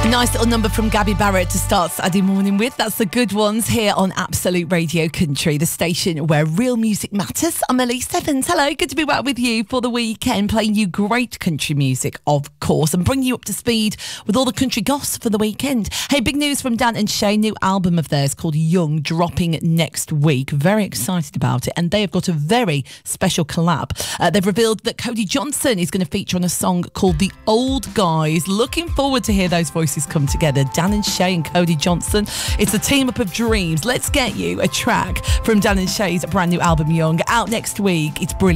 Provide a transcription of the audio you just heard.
Nice little number from Gabby Barrett to start Saturday morning with. That's the good ones here on Absolute Radio Country, the station where real music matters. I'm Elise Evans. Hello, good to be back with you for the weekend, playing you great country music, of course, and bringing you up to speed with all the country goss for the weekend. Hey, big news from Dan and Shay, new album of theirs called Young, dropping next week. Very excited about it, and they have got a very special collab. They've revealed that Cody Johnson is going to feature on a song called The Old Guys. Looking forward to hear those voices come together. Dan and Shay and Cody Johnson. It's a team up of dreams. Let's get you a track from Dan and Shay's brand new album Young, out next week. It's brilliant.